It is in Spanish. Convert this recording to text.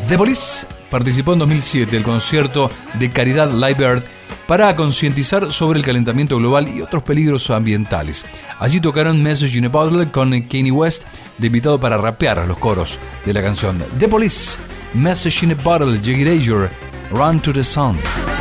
The Police participó en 2007 del concierto de caridad Live Earth para concientizar sobre el calentamiento global y otros peligros ambientales. Allí tocaron Message in a Bottle con Kanye West de invitado para rapear los coros de la canción. The Police, Message in a Bottle, Jiggy Danger, Run to the Sun.